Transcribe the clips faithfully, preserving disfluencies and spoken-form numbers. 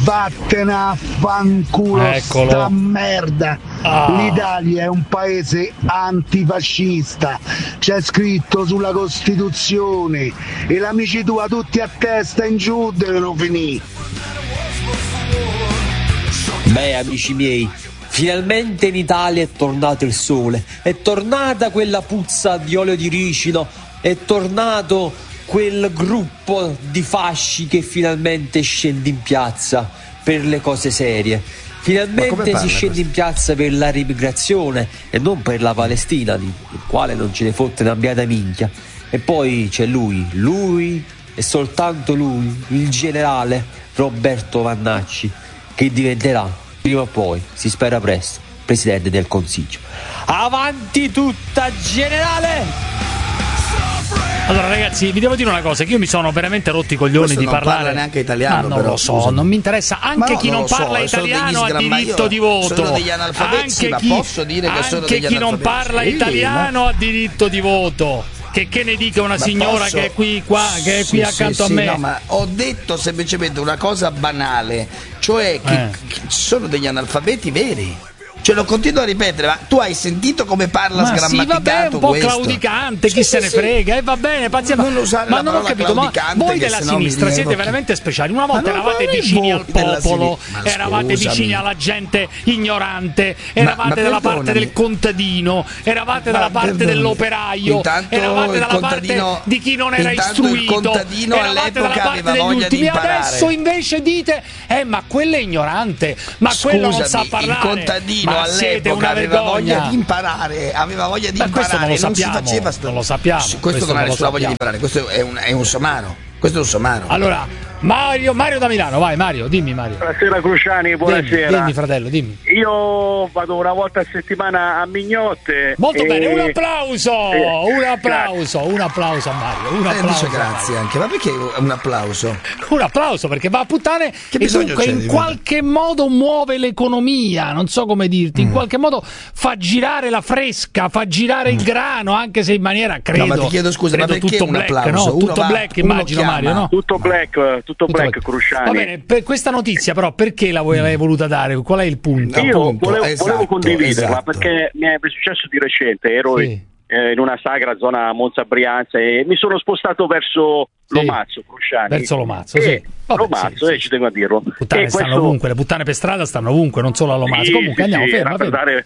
vattene a fanculo. Eccolo. Sta merda. Ah. L'Italia è un paese antifascista, c'è scritto sulla Costituzione, e l'amici tua tutti a testa in giù devono finire. Beh, amici miei, finalmente in Italia è tornato il sole, è tornata quella puzza di olio di ricino, è tornato quel gruppo di fasci che finalmente scende in piazza per le cose serie. Finalmente si scende in piazza per la rimigrazione e non per la Palestina, di il quale non ce ne fotte una beata minchia. E poi c'è lui, lui e soltanto lui, il generale Roberto Vannacci, che diventerà, prima o poi, si spera presto, presidente del Consiglio. Avanti tutta, generale! Allora ragazzi, vi devo dire una cosa, che io mi sono veramente rotti i coglioni Questo di non parlare. parla neanche italiano, Ma non però, lo so, scusami. non mi interessa. Anche no, chi non, non parla so, sono italiano degli ha sgramma- diritto io di voto. sono degli analfabeti, ma posso dire che sono anche degli chi non analfabeti. parla Sì, italiano ma- ha diritto di voto. Che, che ne dica una Ma signora posso- che è qui, qua, che è Sì, qui sì, accanto sì, a me. No, ma ho detto semplicemente una cosa banale, cioè che, Eh. che ci sono degli analfabeti veri. Cioè lo continuo a ripetere, ma tu hai sentito come parla Ma sì, sgrammaticato vabbè, un po' questo? claudicante, chi Sì, se sì, ne sì. frega, e va bene, pazienza. Non usare Ma la non ho parola capito, ma claudicante, voi che della sennò mi sinistra siete viene- veramente speciali. Una volta Ma non eravate vale vicini voi al della popolo, sinistra. Ma eravate scusami. vicini alla gente ignorante, eravate ma dalla parte perdonami. del contadino, eravate Ma dalla parte perdonami. dell'operaio, Intanto eravate il dalla contadino- parte di chi non era intanto il istruito, contadino eravate dalla all'epoca parte aveva degli voglia di ultimi. imparare. Adesso invece dite, eh ma quello è ignorante, ma quello non sa Scusami, parlare. il contadino Ma siete all'epoca una aveva voglia vergogna. di imparare, aveva voglia di Ma questo imparare, non lo si sappiamo, faceva sto- non lo sappiamo, Sì, questo questo non ha non lo nessuna voglia di sappiamo. imparare, questo è un, è un somaro, questo è un somaro. Allora, Mario, Mario da Milano, vai Mario, dimmi Mario. Buonasera Cruciani, buonasera. Dimmi, dimmi fratello, dimmi. Io vado una volta a settimana a Mignotte. Molto e- bene, un applauso, Eh, un applauso, un applauso a Mario, un Eh, applauso. dice grazie anche, ma perché un applauso? Un applauso perché va a puttane Che e bisogno dunque c'è in di- qualche modo muove l'economia, non so come dirti, in qualche modo fa girare la fresca, fa girare il grano, anche se in maniera credo. No, ma ti chiedo scusa, ma credo perché tutto un black, applauso? no? Uno Tutto va- black, uno immagino chiama. Mario, no? Tutto black, tutto black, Cruciani. Va bene, per questa notizia però perché la vuoi- l'hai voluta dare? Qual è il punto? Io appunto, volevo, esatto, volevo condividerla esatto. perché mi è successo di recente, ero Sì. eh, in una sagra zona Monza Brianza e mi sono spostato verso Sì. Lomazzo, Cruciani. Verso Lomazzo, E- sì. Vabbè, Lomazzo, sì, eh, sì, ci tengo a dirlo. Puttane E stanno questo- ovunque, le puttane per strada stanno ovunque, non solo a Lomazzo. Sì, Comunque sì, andiamo, sì, ferma, era per ferma. dare-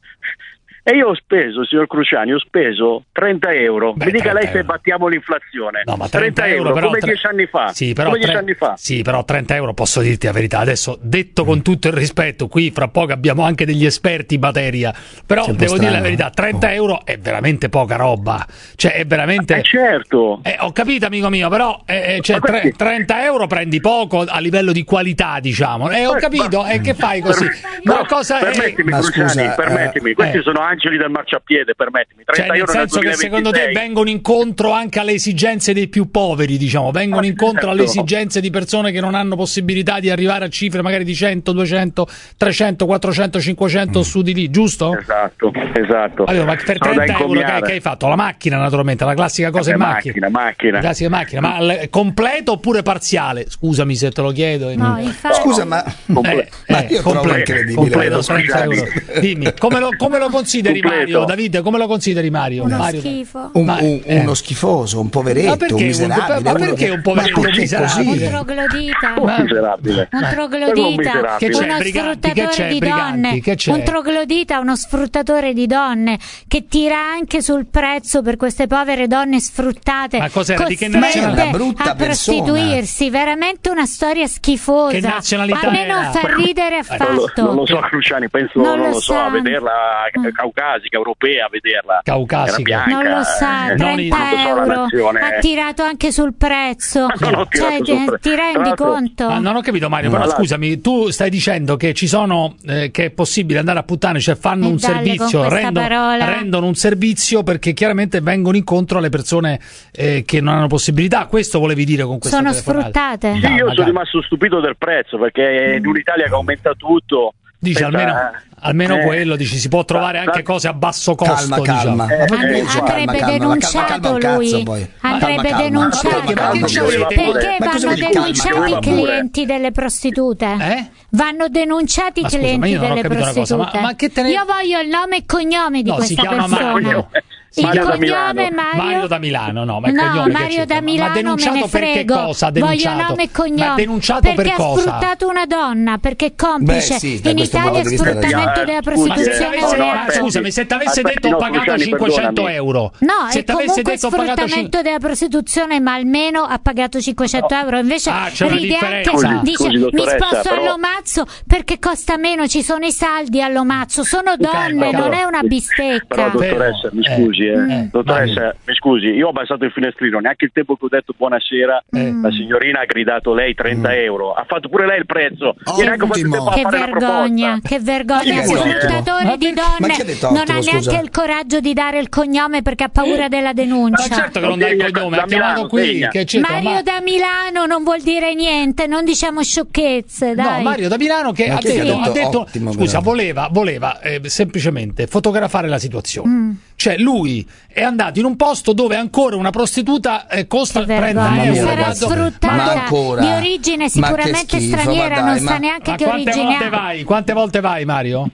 E io ho speso, signor Cruciani, ho speso trenta euro. Beh, Mi dica trenta lei se euro. battiamo l'inflazione. No, ma trenta euro però, come tre- dieci anni fa. Sì, però, come dieci tre- anni fa. sì, però trenta euro posso dirti la verità. Adesso, detto con tutto il rispetto, qui fra poco abbiamo anche degli esperti in materia. Però Che un po' devo dire la strano, verità: trenta euro è veramente poca roba. Cioè, è veramente. Eh, certo. Eh, ho capito, amico mio, però eh, eh, cioè, Ma perché? tre- trenta euro prendi poco a livello di qualità, diciamo. Eh, ho Ma- capito, ma- e che fai così? No, Ma cosa è? permettimi, Ma Cruciani, scusa, permettimi. eh, Questi eh. sono angeli del marciapiede, permettimi. Cioè, trenta nel euro nel senso che secondo te duemilaventisei. vengono incontro anche alle esigenze dei più poveri, diciamo, vengono Ma incontro certo. alle esigenze di persone che non hanno possibilità di arrivare a cifre magari di cento, duecento, trecento, quattrocento, cinquecento su di lì, giusto? Esatto, esatto. Allora, ma per Sono da trenta euro che, incomiare. che hai fatto? La macchina, naturalmente, la classica cosa Eh, in macchina. macchina, macchina. La classica macchina, ma l- completo oppure parziale? Scusami se te lo chiedo. No, infatti. Scusa, ma Comple- Eh, Ma eh, io trovo completo, incredibile completo, quello, trenta euro. Cruciani. Dimmi, come lo, come lo consideri Completo. Mario? David, come lo consideri Mario? Uno Mario schifo. un- Ma- un- eh. uno schifoso, un poveretto, Ma perché un un- miserabile. ma uno perché che- un poveretto ma perché miserabile? così? Un troglodita. Un miserabile. Un Quello è un troglodita, miserabile. Che c'è, uno briganti? Che sfruttatore c'è, di briganti? donne, Che c'è? un troglodita, uno sfruttatore di donne che tira anche sul prezzo per queste povere donne sfruttate, Ma cos'era? Di che costrette nazionalità? Una brutta a prostituirsi, veramente una storia schifosa. Che nazionalità A me non era? fa ridere Non lo, affatto. non lo so, Cruciani, penso, Non non, lo lo so, sa. a vederla eh, caucasica, europea, a vederla. Caucasica. Era bianca, Non lo sa, eh, non trenta non so la euro, nazione. ha tirato anche sul prezzo. Ma non ho tirato Cioè, sul ti, prezzo. ti rendi Tra l'altro- conto? Ah, non ho capito Mario, però Tra l'altro- scusami, tu stai dicendo che ci sono eh, che è possibile andare a puttane, cioè fanno E un dalle servizio, con questa rendono, parola. rendono un servizio perché chiaramente vengono incontro alle persone eh, che non hanno possibilità. Questo volevi dire con questa Sono telefonata? sfruttate. Sì, No, io magari. sono rimasto stupito del prezzo perché in un'Italia che aumenta tutto, Dici Aspetta, almeno, almeno eh, quello, dici si può trovare anche cose a basso costo. Calma, calma. Diciamo. Eh, And- eh, andrebbe calma, denunciato calma, calma, calma, lui cazzo, poi. andrebbe Calma, calma. denunciato Ma perché- ma che ci avete? perché Ma cosa vanno vuoi calma, denunciati calma, i pure? clienti delle prostitute Eh? vanno denunciati i Ma scusa, ma clienti io non ho delle capito una cosa, prostitute ma- ma che te ne- io voglio il nome e cognome di No, si questa chiama persona Mario. il Mario da cognome Milano. è Mario Mario da Milano, no, ma il no, cognome che Mario c'entra? da Milano ma denunciato me ne per che frego. cosa? Voglio Denunciato? nome e cognome. Ma denunciato perché per ha cosa? sfruttato una donna, perché è complice Beh, sì, da in questo Italia punto di vista sfruttamento ragione. della Ma se Ma se prostituzione è t'avesse- un no, reato. aspetti. scusami, se ti avesse Aspetti, detto ho no, pagato Cruciani, cinquecento perdonami. euro. No, se è t'avesse comunque detto ho pagato sfruttamento cin- della prostituzione, ma almeno ha pagato cinquecento euro. Invece Ah, c'è una ride anche, differenza. dice Scusi, mi dottoressa, sposto però- all'Omazzo perché costa meno, ci sono i saldi all'Omazzo, sono donne, calma. non è una Però bistecca. dottoressa, mi Eh, scusi, eh. eh, dottoressa, mi scusi, io ho abbassato il finestrino, neanche il tempo che ho detto buonasera, Eh. la signorina ha gridato lei trenta euro, ha fatto pure lei il prezzo, e neanche ho fatto il Ottimo. tempo a Che fare la vergogna, proposta. che vergogna, Chi è? sfruttatore Ma di perché- ma donne chi ha detto non ottimo, ha neanche scusa? il coraggio di dare il cognome perché ha paura della Ma denuncia. certo che non dai il Segna, cognome, da ha chiamato Milano, qui, segna. che c'entra? Mario Ma- da Milano non vuol dire niente, non diciamo sciocchezze, dai. No, Mario da Milano che Ma ha chi è che detto, ha ha detto detto- ottimo, scusa, però? voleva, voleva eh, semplicemente fotografare la situazione. Mm. Cioè lui è andato in un posto dove ancora una prostituta eh, costa Che trenta vergogna, euro. sarà Guarda- sfruttata Ma ancora? di origine Ma sicuramente che schifo, straniera, ma non dai, sa ma- neanche Ma che quante origine volte ha. vai? Quante volte vai, Mario?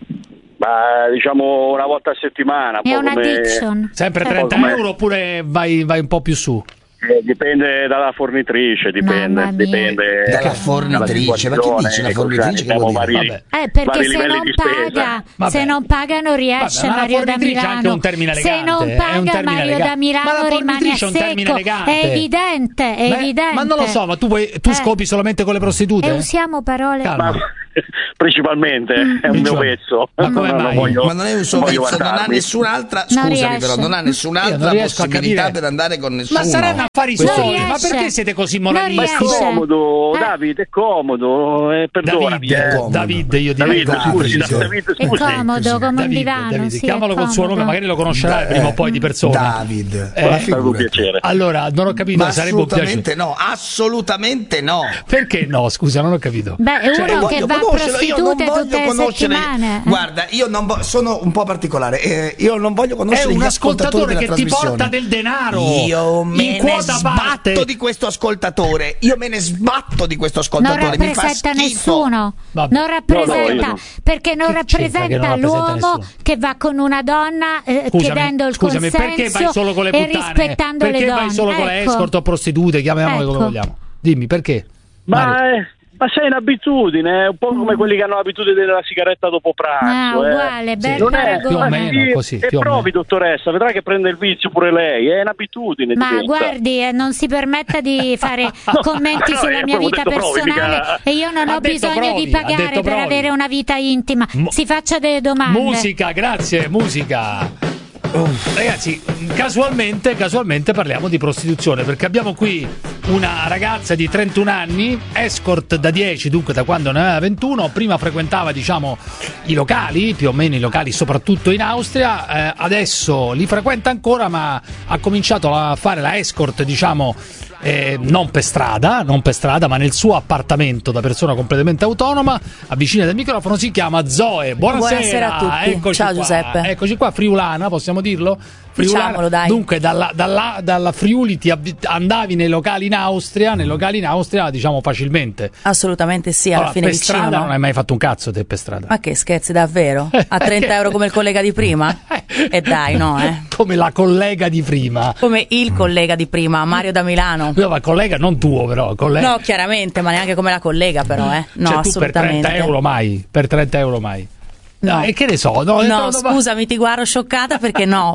Ma diciamo una volta a settimana, È poi una come- addiction. Sempre Eh. trenta come- euro oppure vai, vai un po' più su? eh, dipende dalla fornitrice, dipende, Mamma mia. dipende Dalla fornitrice, ma chi dice la ecco, fornitrice? Che abbiamo vuol dire? vari, Vabbè. Eh, perché vari se livelli non di spesa. paga, Vabbè. se non paga non riesce Vabbè, ma la Mario da fornitrice è anche Milano. un termine Se elegante, non è un paga termine Mario elegante. da Milano Ma la rimane a fornitrice è un termine secco. elegante. È evidente, è Beh, evidente. ma non lo so, ma tu, vuoi, tu Eh. scopi solamente con le prostitute? E usiamo parole. Calma. Ma principalmente è un mio Principalmente. vezzo. Ma come Non- non mai? voglio- Ma non è un suo non voglio vezzo, non ha vantarmi. nessun'altra. Non Scusami, riesce. però, non ha Io non nessun'altra riesco a possibilità capire. per andare con nessuno. Ma saranno affari Questo- suoi, Non ma riesce. perché siete così Non Ma è moralisti? riesce. comodo, Eh. David, è comodo, eh, perdonami. David, eh. comodo. David, io direi David, David, scusi, sì. David, È scusi. comodo come un David, divano. David, sì, è chiamalo col suo nome, comodo. magari lo conoscerai Eh, prima o poi di persona. David, Eh, ma Sarebbe un figurati. piacere. Allora, non ho capito, Ma sarebbe un piacere. assolutamente no, assolutamente no. Perché no? Scusa, non ho capito. Beh, è Cioè, uno Voglio che va a conoscerlo, io non prostitute voglio tutte le conoscere- settimane. Guarda, io non vo- sono un po' particolare. eh, io non voglio è conoscere un gli ascoltatori ascoltatore della che ti trasmissione. porta del denaro Io me in ne quota sbatto parte. di questo ascoltatore. Io me ne sbatto di questo Non ascoltatore. Mi fa rappresenta schifo. nessuno, Vabbè. non rappresenta No, no, io no. perché non Che c'entra che rappresenta non rappresenta l'uomo nessuno? che va con una donna eh, Scusami, chiedendo il scusami, perché vai consenso solo con le e puttane? rispettando Perché le donne. vai solo con le Ecco. escort o prostitute, chiamiamole come Ecco. vogliamo. Dimmi, perché? Ma, Mario. è- ma sei un'abitudine, è un po' come quelli che hanno l'abitudine della sigaretta dopo pranzo. Ah, eh. uguale, bel Non è, paragone. Più o ma meno, sì, così, e più o provi, meno. dottoressa, vedrà che prende il vizio pure lei, è un'abitudine. Ma diventa. guardi, eh, non si permetta di fare commenti no, sulla io mia avevo vita detto provi, personale mica- e io non Ha ho detto bisogno provi, di ha pagare detto per provi. avere una vita intima. Mo- Si faccia delle domande. Musica, grazie, musica. Ragazzi, casualmente, casualmente parliamo di prostituzione perché abbiamo qui una ragazza di trentuno anni, escort da dieci, dunque da quando ne aveva ventuno, prima frequentava diciamo i locali, più o meno i locali soprattutto in Austria, eh, adesso li frequenta ancora ma ha cominciato a fare la escort diciamo eh, non per strada, non per strada ma nel suo appartamento da persona completamente autonoma, avvicina del microfono, si chiama Zoe. Buonasera, Buonasera a tutti. Eccoci Ciao, qua. Giuseppe. Eccoci qua, friulana, possiamo dirlo? Friulana. Diciamolo, dai. Dunque, dalla, dalla, dalla Friuli ti abbi- andavi nei locali in Austria, nei locali in Austria, diciamo facilmente. Assolutamente sì, alla Allora, fine per vicino. strada no? non hai mai fatto un cazzo te per strada. Ma che scherzi, davvero? A trenta euro come il collega di prima? E dai, no, eh. Come la collega di prima. Come il collega di prima, Mario da Milano. No, ma collega non tuo però, collega. No, chiaramente, ma neanche come la collega però, eh. No, Cioè, tu per assolutamente. trenta euro mai, per trenta euro mai. No, No. e che ne so, no, No, no, no, scusami, ti guardo scioccata perché no.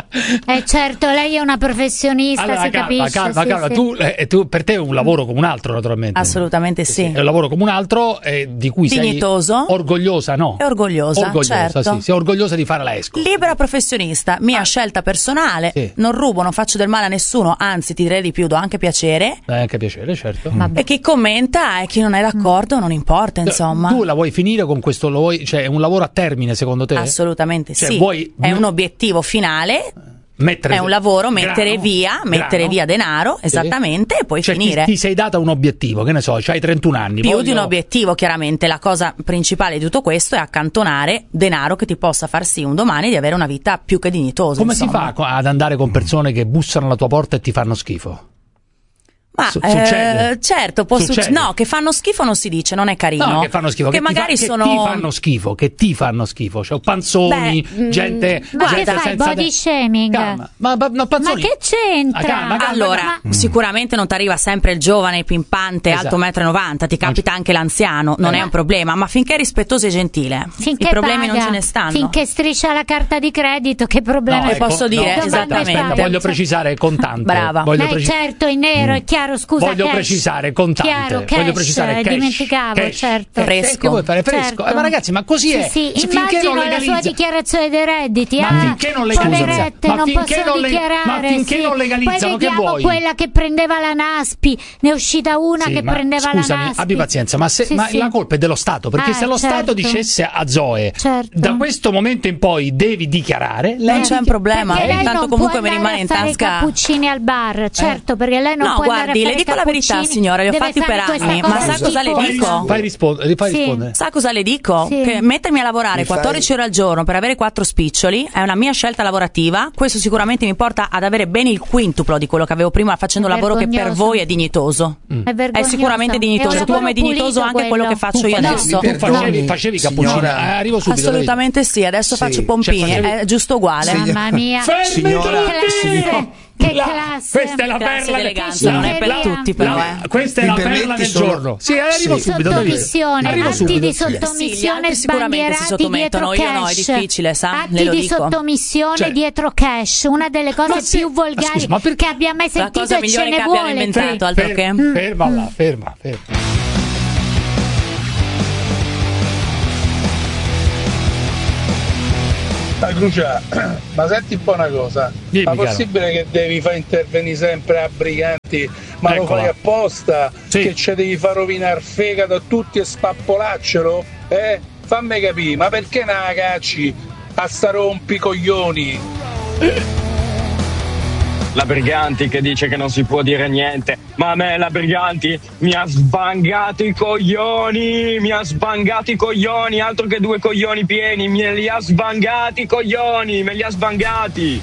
Eh certo, lei è una professionista, Allora, si calma, capisce. calma, sì, calma. sì. Tu, eh, tu- per te è un lavoro come un altro, naturalmente. Assolutamente sì. È un lavoro come un altro eh, di cui Dignitoso. sei orgogliosa, no? È orgogliosa, orgogliosa, certo. sì, sei orgogliosa di fare la escort. Libera professionista, mia scelta personale, Sì. non rubo, non faccio del male a nessuno, anzi ti direi di più, do anche piacere. Dai anche piacere, certo. Vabbè. E chi commenta e chi non è d'accordo non importa, insomma. Tu la vuoi finire con questo, lo vuoi, cioè è un lavoro a termine secondo te? Assolutamente Cioè, sì. vuoi- È un obiettivo finale Mettere è un lavoro, mettere grano, via, mettere grano. via denaro, esattamente, Sì. e poi cioè, finire. Ti, ti sei data un obiettivo, che ne so, c'hai trentuno anni. Più voglio... di un obiettivo, chiaramente. La cosa principale di tutto questo è accantonare denaro che ti possa far sì un domani di avere una vita più che dignitosa. Come insomma. si fa co- ad andare con persone che bussano alla tua porta e ti fanno schifo? Ma Su- eh, succede? certo, può Succede. succedere. No, che fanno schifo non si dice, non è carino. No, che fanno schifo, Che, che, magari ti fa- sono. che ti fanno schifo, che ti fanno schifo, cioè panzoni, Beh, gente, Ma che gente fai, senza body de- shaming? Calma. Ma, ma, no, Ma panzoni. che c'entra? Ah, calma, calma, Allora, calma. sicuramente non ti arriva sempre il giovane, pimpante, Esatto. alto uno e novanta m, ti capita anche l'anziano, non Eh. è un problema, ma finché è rispettoso e gentile, Finché i problemi paga, non ce ne stanno. Finché striscia la carta di credito, che problema No, è? ecco, posso dire, no, esattamente. aspetta, voglio precisare contante. Brava. Voglio Lei preci- certo, in nero, è chiaro, scusa. Voglio cash. precisare contante. Chiaro, Voglio cash, precisare eh, cash, dimenticavo, cash. certo. Eh, Fresco. Che vuoi fare? Fresco. Certo. Eh, ma ragazzi, ma così Sì, è. sì, Se finché immagino non la sua legalizza- dichiarazione dei redditi. Ma ah, finché non legalizzano- poverette, ma non finché possono non le- dichiarare. ma finché sì. non legalizzano, Poi che vediamo vuoi? quella che prendeva la Naspi, ne è uscita una Sì, che ma prendeva scusami, la Naspi. abbi pazienza, ma, se, Sì, ma sì. la colpa è dello Stato, perché Ah, se lo certo. Stato dicesse a Zoe Certo. da questo momento in poi devi dichiarare, lei Non c'è un problema, Perché lei tanto non comunque può mi andare rimane in a fare tasca. i cappuccini al bar, certo, perché lei non No, può andare guardi, a le fare i dico la verità, cappuccini, signora, li ho deve fatti fare per questa anni, cosa ma sa cosa le schifosa. dico? Fai rispondere, fai Sì. rispondere. Sa cosa le dico? Sì. Che mettermi a lavorare Mi fai- quattordici ore al giorno per avere quattro spiccioli è una mia scelta lavorativa. Questo sicuramente mi porta ad avere ben il quintuplo di quello che avevo prima facendo un È lavoro che per vergognoso. voi è dignitoso. È È vergognoso. sicuramente È dignitoso. un Tu come lavoro dignitoso pulito anche quello che faccio Tu io facevi- adesso. mi tu facevi, perdoni, facevi cappuccino. signora. Eh, arrivo subito. Assolutamente sì, adesso Sì. faccio pompini, Cioè, facevi- è giusto uguale. Sì. Mamma mia. Fermi Signora, tutti! signora. Che La- classe. Questa è la Classe perla d'eleganza, non è per la- tutti, però, la- eh. Questa è Mi la perla permetti del solo- giorno. Sì, arrivo Sì. subito. Davide. Sottomissione, Arrivo atti subito. di Sì, gli sottomissione altri sicuramente si sbandierati sottomettono, dietro io no, è cash. difficile, sa? Atti Le lo di dico. sottomissione Cioè- dietro cash, una delle cose Ma sì, più ma volgari scusi, ma perché- che abbia mai La sentito cosa e ce migliore ne che abbiamo vuole. inventato, qui. altro Fer- che. Ferma là, ferma, ferma. Ma Crucia, ma senti un po' una cosa, Dimmi, ma caro. possibile che devi far intervenire sempre a briganti, ma lo Eccola. fai apposta, Sì. che ci devi far rovinare fegato a tutti e spappolaccelo? Eh? Fammi capire, ma perché non la cacci a sta rompicoglioni? La Briganti che dice che non si può dire niente, ma a me la Briganti mi ha sbangato i coglioni, mi ha sbangato i coglioni, altro che due coglioni pieni, me li ha sbangati i coglioni, me li ha sbangati.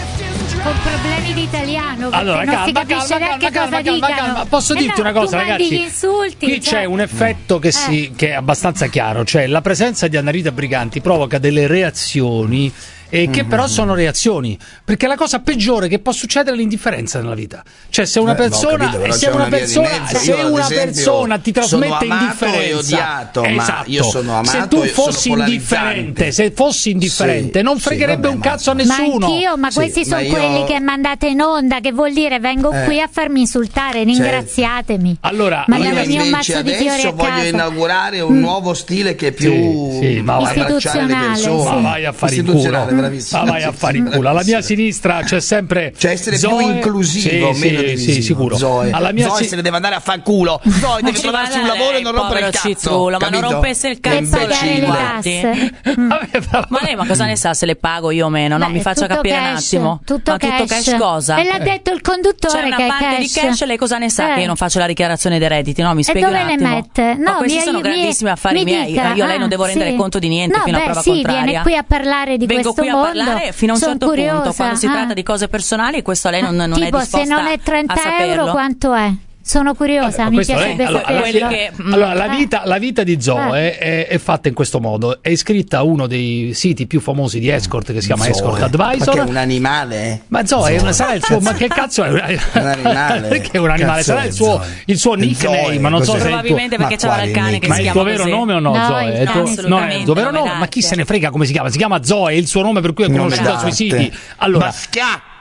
Con problemi di italiano, perché Allora, non calma, si capisce calma, neanche calma, cosa calma, dicano. calma. Posso Eh dirti no, una cosa, tu mandi ragazzi? gli insulti, Qui cioè- c'è un effetto che, si, che è abbastanza chiaro, cioè la presenza di Annarita Briganti provoca delle reazioni e che però sono reazioni, perché la cosa peggiore che può succedere è l'indifferenza nella vita. Cioè se una Eh, no, ho persona capito, però se c'è una una via di persona mezzo. se Io, ad una esempio, persona ti trasmette sono amato indifferenza e odiato, ma esatto. io sono amato se tu e sono fossi polarizzante. indifferente, se fossi indifferente Sì, non sì, fregherebbe vabbè, un ma- cazzo a Ma nessuno. anch'io, ma Sì, questi sono ma io- quelli che mandate in onda, che vuol dire vengo Eh. qui a farmi insultare, ringraziatemi. Allora, Mandatemi Io un invece mazzo di fiori adesso a voglio casa. inaugurare un nuovo stile che è più Sì, sì, ma vai- abbracciare le Istituzionale, persone. sì. Ma vai a fare il culo. Istituzionale, bravissimo. Ma vai a Sì, fare sì, il culo. Alla mia bravissimo. sinistra c'è sempre Cioè essere più Zoe- inclusivo, sì, meno sì, divisivo. sì, sicuro. Zoe, Alla mia Zoe si- se ne deve andare a fanculo. Zoe deve Ci trovarsi un vada lavoro e lei, non rompere il povero cazzo. citrullo, ma non capito? rompesse il E cazzo. pagare le Imbecille. tasse. Vabbè, però- Ma lei ma cosa ne sa se le pago io o meno? No, Beh, mi faccia tutto capire un cash, attimo. Tutto ma cash. tutto cash cosa? E l'ha detto il conduttore C'è una che è parte di cash, lei cosa ne sa Eh. che io non faccio la dichiarazione dei redditi? No, mi E spieghi dove un le attimo. mette? Ma No, questi mi- sono mi- grandissimi affari mi miei. dica, Io a lei non ah, devo rendere sì. conto di niente No, fino beh, a prova sì, contraria. viene qui a parlare di Vengo questo qui a mondo. parlare fino a un Son certo curiosa, punto, quando si ah. tratta di cose personali, questo lei non, non è tipo, disposta se non è a trenta euro, saperlo. quanto è? Sono curiosa, mi Questo piacerebbe lei- allora, saperlo. quelli che- allora, la Eh. vita, la vita di Zoe è, è fatta in questo modo. È iscritta a uno dei siti più famosi di escort che si chiama Zoe. Escort Ma che Advisor. è un animale? eh? Ma Zoe, Zoe. sarà il suo. Ma che cazzo è? Un animale. Perché è un animale? Cazzo Sarà è il suo, Zoe? il suo È nickname, Zoe, ma non so cos'è? se è il tuo. Probabilmente perché Ma c'era il quale cane che nick? Ma si è il chiama tuo vero così. nome o no, No, Zoe? il È il tuo- cane. no, è il Assolutamente, tuo vero nome nome? Ma chi d'arte. se ne frega come si chiama? Si chiama Zoe, è il suo nome per cui è Nome conosciuto sui d'arte. siti. Allora, Ma schia-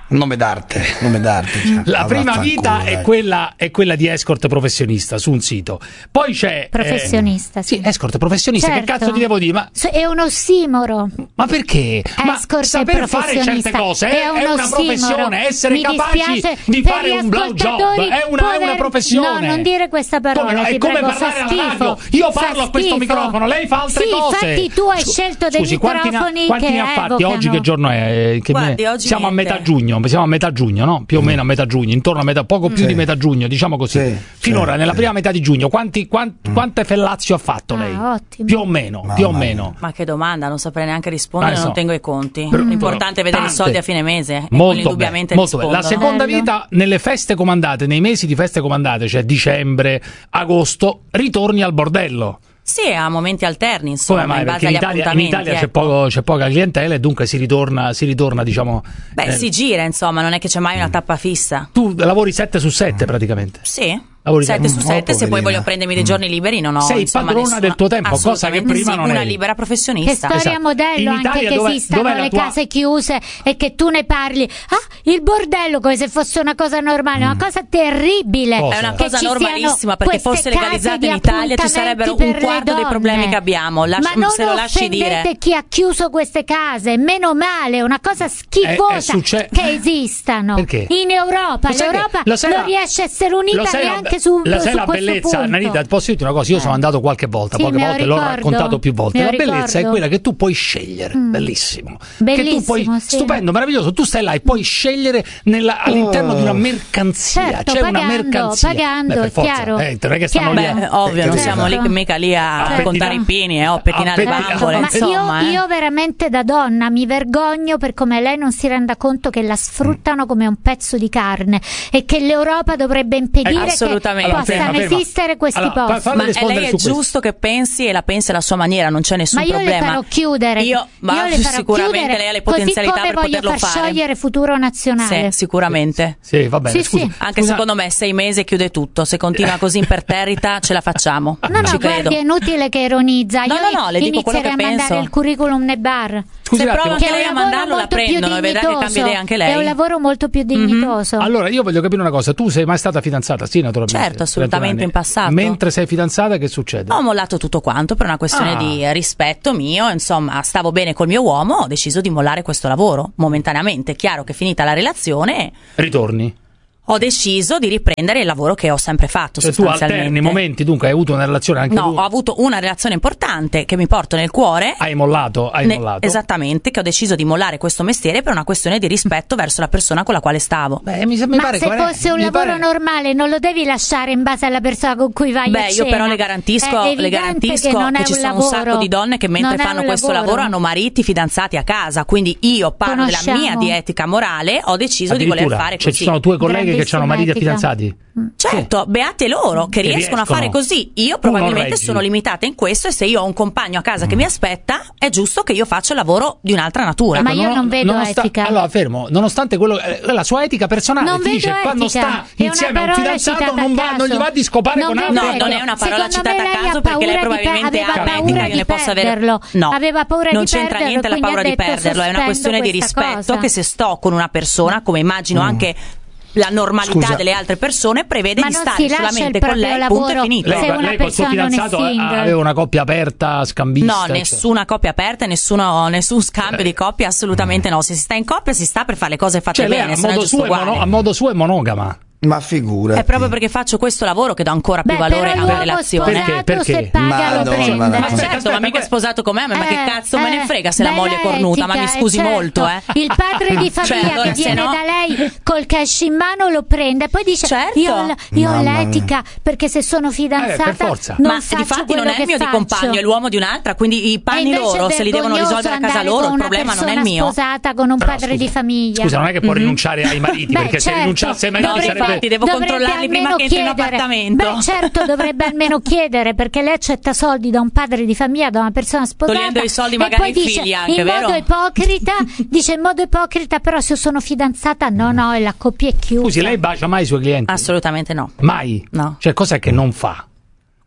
Nome d'arte, nome d'arte. Cioè, La prima vita culo, è quella, è quella di escort professionista su un sito. Poi c'è professionista, eh, sì. sì, escort professionista. Certo. Che cazzo ti devo dire? Ma, è un ossimoro. ma perché? Ma Escort saper e fare certe professionista cose è, è è un una ossimoro. professione. Essere Mi capaci dispiace di per fare gli un blowjob ascoltatori è una, è una pover- professione. No, non dire questa parola. Come no? È ti come prego, parlare fa alla schifo. radio. Io Fa parlo a questo schifo. microfono, lei fa altre sì, cose. Infatti tu hai scelto dei Scusi, quanti ne ha, microfoni quanti che ne ha fatti evocano. oggi? Che giorno è? Che Guardi, me- oggi siamo niente. a metà giugno, siamo a metà giugno, no? Più o meno a metà giugno, intorno a metà, poco più Sì. di metà giugno, diciamo così. Sì, Finora, sì, nella sì. prima metà di giugno, quanti, quanti, Mm. quante fellazio ha fatto Ah, lei? ottimo. Più o meno, Mamma più o mia. meno. Ma che domanda, non saprei neanche rispondere, Ah, so. non tengo i conti. Però- L'importante è vedere tante. i soldi a fine mese. E quelli Molto bene, indubbiamente molto bene. La rispondono. seconda Bello. vita nelle feste comandate, nei mesi di feste comandate, cioè dicembre, agosto, ritorni al bordello. Sì, a momenti alterni, insomma, Come mai? in base Perché in agli Italia, in appuntamenti. Italia c'è, ecco. poco, c'è poca clientela e dunque si ritorna, si ritorna diciamo... Beh, eh, si gira, insomma, non è che c'è mai una tappa fissa. Tu lavori sette su sette praticamente. Sì. Lavori sette sempre- su sette, se poi poverina. voglio prendermi dei giorni liberi non ho Sei insomma, padrona nessuna- del tuo tempo, cosa che assolutamente prima sì, non una eri. libera Che professionista. storia Esatto. modello In anche Italia che dov'è- esistano dov'è la le tua- case chiuse e che tu ne parli. Ah, il bordello come se fosse una cosa normale, una cosa terribile. Cosa? È una Che cosa ci siano normalissima, perché queste fosse case legalizzata di in Italia ci appuntamenti sarebbero per un le quarto dei problemi donne. che abbiamo. Lasci- Ma non se lo lasci offendete dire. chi ha chiuso queste case, meno male, è una cosa schifosa È- è succe- che esistano. Perché? In Europa, Lo sai che- l'Europa lo sai non la- riesce a essere unita lo sai la- neanche su, la sai su la questo bellezza, punto. Nanita, posso dirti una cosa? Io sono andato qualche volta, Sì, poche me lo volte, l'ho ricordo. raccontato più volte. Me La lo bellezza è ricordo. quella che tu puoi scegliere, bellissimo. Che tu Bellissimo, puoi, sì. stupendo, meraviglioso, tu stai là e puoi scegliere nella- all'interno di una mercanzia. Certo, C'è una pagando, mercanzia. pagando, Beh, per forza, chiaro. eh, non è che stanno Chiaro. lì Beh, a- ovvio, non eh, siamo lì, mica lì a A contare i pettinare- pini, eh, o pettinare a le pettinare- bambole, Ma insomma. io, eh. io veramente da donna mi vergogno per come lei non si renda conto che la sfruttano come un pezzo di carne e che l'Europa dovrebbe impedire Eh, assolutamente. che possano Ferma, ferma. esistere questi Allora, fa- posti. fammi Ma e rispondere lei è su questo. giusto che pensi e la pensi alla sua maniera, non c'è nessun Ma io problema. le farò chiudere. Io, ma Io le farò sicuramente chiudere, lei ha le potenzialità così come per voglio poterlo far fare. sciogliere Futuro Nazionale. Sì, sicuramente. Sì, va bene, Sì, scusa. sì. Anche Scusa- secondo me sei mesi e chiude tutto. Se continua così imperterrita ce la facciamo. No, no, Ci credo. guardi, è inutile che ironizza. No, Io no, no, le dico quello inizierei che a mandare penso. il curriculum nei bar. Scusi Se un attimo. prova anche Che è lei un a lavoro mandarlo la molto più prendono e vedrà che dignitoso. cambia idea anche È un lei. lavoro molto più dignitoso. Allora, io voglio capire una cosa. Tu sei mai stata fidanzata? Sì, naturalmente. Certo, assolutamente, trentuno anni. in passato. Mentre sei fidanzata, che succede? Ho mollato tutto quanto per una questione Ah. di rispetto mio, insomma, stavo bene col mio uomo, ho deciso di mollare questo lavoro momentaneamente. Chiaro che finita la relazione Ritorni. ho deciso di riprendere il lavoro che ho sempre fatto Cioè, tu sostanzialmente. alterni momenti, dunque hai avuto una relazione anche No, tu. ho avuto una relazione importante che mi porto nel cuore. Hai mollato, hai Ne- mollato. Esattamente, che ho deciso di mollare questo mestiere per una questione di rispetto verso la persona con la quale stavo. Beh, mi, mi Ma pare se coerente, fosse un mi lavoro pare- normale non lo devi lasciare in base alla persona con cui vai a Beh, io cena. però le garantisco, È le evidente garantisco che, non che è ci un sono un lavoro. sacco di donne che mentre Non è fanno un questo lavoro hanno mariti, fidanzati a casa. Quindi io parlo della Conosciamo. mia di etica morale, ho deciso di voler Addirittura, fare cioè, così. ci sono tue colleghe che hanno Grandissima mariti e etica. fidanzati. Certo, beate loro che, Che riescono, a riescono. fare così. Io Tu non probabilmente reggi. sono limitata in questo e se io ho un compagno a casa che mi aspetta, è giusto che io faccia il lavoro di un'altra natura. Ma io Nono- non vedo nonostan- etica. Allora, fermo, nonostante quello, eh, la sua etica personale Non ti dice vedo quando etica, sta è una insieme a un parola fidanzato citata non, a va, caso. non gli va a scopare Non con vedo altri. No, etica. non è una parola Secondo citata me a lei caso ha perché lei paura di probabilmente pe- ha aveva un'etica paura che di ne possa avere. perderlo. No, Aveva paura non di c'entra perderlo, niente la quindi paura ha di detto, perderlo, è una sospendo questione di questa rispetto cosa. che se sto con una persona, come immagino anche la normalità Scusa. delle altre persone, prevede Ma di non stare si lascia solamente il con proprio lei, punto e lavoro. finito. Lei, Se una lei col suo persona non è fidanzato single. aveva una coppia aperta, scambista. No, eccetera. nessuna coppia aperta, nessuno, nessun scambio di coppia, assolutamente no. Se si sta in coppia si sta per fare le cose fatte Cioè, lei bene, a se no è modo, giusto suo è uguale. mono- a modo suo è monogama. Ma figura. È proprio perché faccio questo lavoro che do ancora più Beh, valore però alla l'uomo relazione. sposato Perché? se Perché? paga lo Madonna, prende. ma Ma Aspetta, certo, aspetta, ma mica è que- sposato con me, ma che Eh, cazzo me ne eh, frega se la moglie è bella cornuta, ma mi etica, scusi eh, certo. molto, eh. Il padre di Cioè, famiglia allora, che se viene no- da lei col cash in mano lo prende e poi dice Certo. io, ho l- io ho Mamma mia. l'etica perché se sono fidanzata Eh, per forza. non Ma faccio difatti quello non è che il mio di faccio. compagno, è l'uomo di un'altra, quindi i E panni invece loro è se li devono vergognoso risolvere a casa andare loro, con il una problema non è il persona mio. sposata con un Però, padre scusa, di famiglia. Scusa, non è che può rinunciare ai mariti, Beh, perché se certo, rinunciasse ai mariti No, dovrebbe- sarebbe... infatti, devo dovrebbe controllarli prima almeno che entri in chiedere. appartamento. Beh, certo, dovrebbe almeno chiedere perché lei accetta soldi da un padre di famiglia, da una persona sposata. Togliendo i soldi e magari poi ai dice, figli anche, in vero? modo ipocrita, dice in modo ipocrita, però se io sono fidanzata, no, no, e la coppia è chiusa. Scusi, lei bacia mai i suoi clienti? Assolutamente no. Mai? No. Cioè, cos'è che non fa?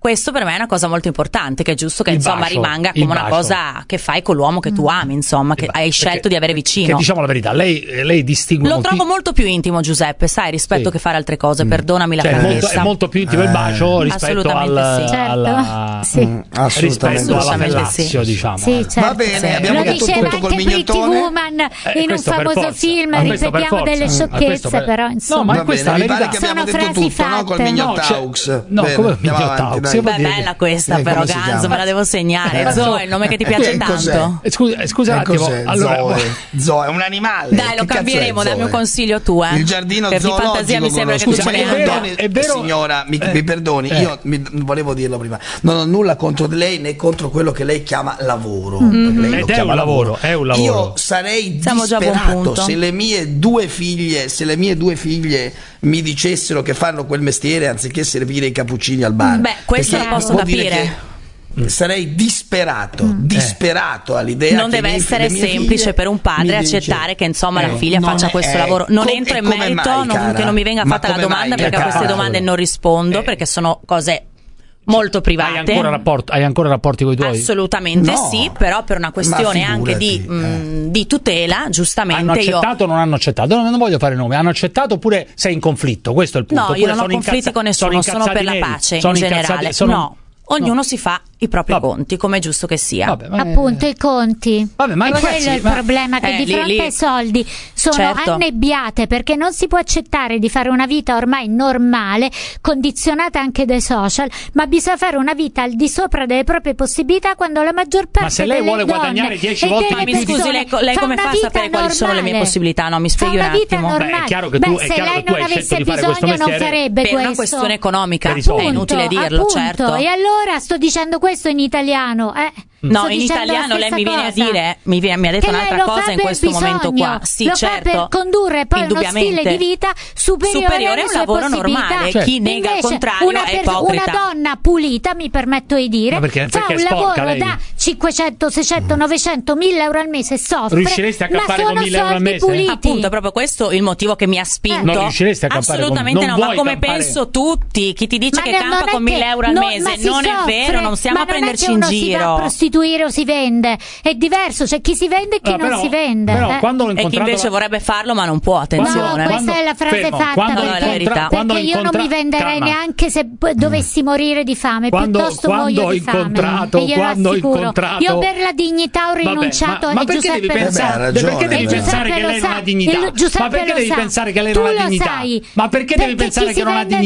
questo per me è una cosa molto importante, che è giusto che Il insomma bacio, rimanga il come una bacio. cosa che fai con l'uomo che tu ami, insomma, che hai scelto Perché- di avere vicino. Che diciamo la verità, lei, lei distingue Lo molti- trovo molto più intimo, Giuseppe, sai, rispetto Sì. che fare altre cose, perdonami la cioè, è, molto, franchezza. è molto più intimo il bacio rispetto Assolutamente al, sì. alla, Sì. Mm, assolutamente. rispetto alla Assolutamente Fellazio, sì. diciamo. Sì, certo. Va bene, Sì. abbiamo Lo detto diceva tutto col anche Pretty mignottone. Woman Eh, in un questo per famoso forza. film, Ah, questo per ripetiamo forza. delle Ah, sciocchezze, questo per- però No, insomma. ma Va questa bene, è la mi pare che verità. abbiamo Sono detto frasi tutto, no? Col fatte. Mignot No, c'è- Talks. no, Bene, come andiamo Mignot avanti, Talks? dai. Vuol Beh, dire- bella questa, Eh, però come si Ganzo, chiama? me la devo segnare. Eh, Zoe, il nome che ti piace Che cos'è? tanto. Eh, Scusa, eh, scusa un Che attimo. cos'è? Allora, Zoe. Zoe è un animale. Dai, lo Che cazzo è cambieremo, dammi un Zoe? consiglio tu, eh. Il giardino Che di zoologico. fantasia mi sembra che quello- tu Scusa, ce ma ne io abbia. non- È vero- signora, mi, eh, mi perdoni, eh. io mi, volevo dirlo prima. Non ho nulla contro di lei né contro quello che lei chiama lavoro. Mm-hmm. perché lei lo Ed è chiama un lavoro, è un lavoro. Io sarei Siamo già a buon disperato punto. se le mie due figlie, se le mie due figlie mi dicessero che fanno quel mestiere anziché servire i cappuccini al bar. Beh, questo Perché lo posso vuol dire capire. che sarei disperato, Mm. disperato all'idea Non che deve i miei- essere le mie semplice figlie per un padre mi dice- accettare che insomma la Eh, figlia non faccia è- questo eh, lavoro. Non com- entro e in come merito, mai, non- cara? che non mi venga Ma fatta la come domanda, mai, perché a cara? queste domande non rispondo, Eh. perché sono cose molto Hai private. ancora, rapporto, hai ancora rapporti con i tuoi? Assolutamente No. sì, però per una questione Ma anche di, figurati, mh, di tutela, Hanno giustamente io. accettato o non hanno accettato? No, non voglio fare nomi. Hanno accettato oppure sei in conflitto? Questo è il punto. No, io Oppure non ho sono conflitti incazza- con nessuno, sono incazzati per la neri? pace Sono in incazzati- generale. sono- No, ognuno no. si fa i propri Vabbè. conti, come è giusto che sia. Vabbè, ma- Appunto i conti. Vabbè, ma e ragazzi, quello è il ma- problema, che Eh, di lì, fronte lì. ai soldi sono Certo. annebbiate, perché non si può accettare di fare una vita ormai normale, condizionata anche dai social, ma bisogna fare una vita al di sopra delle proprie possibilità, quando la maggior parte Ma se lei delle vuole donne guadagnare dieci e volte delle Ma mi scusi, persone lei, lei fa come una fa a vita sapere quali sono le mie normale. possibilità? No, mi Fa spieghi un una vita attimo. normale. Beh, è chiaro che tu- Beh, è se chiaro lei che tu non hai avesse scelto di fare questo bisogno non mestiere farebbe Per questo. una questione economica, Per i soldi. è inutile Appunto, dirlo, appunto. certo. E allora sto dicendo questo in italiano, eh. No, Sto in dicendo la italiano lei stessa mi viene a cosa. dire, mi, viene- mi ha detto Che lei un'altra lo cosa fa in per questo bisogno, momento qua. Sì, lo certo. fa per condurre poi uno Indubbiamente. stile di vita superiore, Superiore alle a un sue lavoro possibilità. normale. Certo. Chi nega il Invece, contrario una, è per- ipocrita. una donna pulita, mi permetto di dire, Ma perché- fa perché un è sporca, lavoro lei? da cinquecento, seicento, novecento, mille euro al mese e soffre. Riusciresti a ma campare sono con mille euro al soldi mese? puliti. Appunto, è proprio questo il motivo che mi ha spinto. Non riusciresti a campare con- Assolutamente non no, ma vuoi come campare- penso tutti. Chi ti dice Ma che non- campa non è con che- mille euro al non- mese ma si non è soffre, vero, non stiamo ma a prenderci non in è che uno si va a giro. prostituire o si vende, è diverso, c'è chi si vende e chi Ah, non però- si vende. però eh. quando ho E chi incontrato invece la- vorrebbe farlo ma non può, No, attenzione. questa è la frase fermo, fatta, quando ho perché, incontra- perché quando ho io non incontra- mi venderei calma. neanche se p- dovessi morire di fame, Quando- piuttosto quando muoio ho di fame. incontrato- e glielo quando ho assicuro. incontrato- Io per la dignità ho Vabbè, rinunciato ma, ma e perché Giuseppe devi lo pensare, sa. ha ragione, perché devi E Giuseppe pensare che lo lei non sa. ha dignità? E Giuseppe Ma perché lo devi sa. pensare che lei Tu non ha lo dignità? sai. Ma perché devi Perché pensare chi che si non ha vende